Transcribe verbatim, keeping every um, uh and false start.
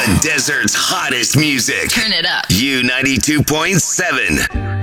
The desert's hottest music. Turn it up. U ninety-two point seven.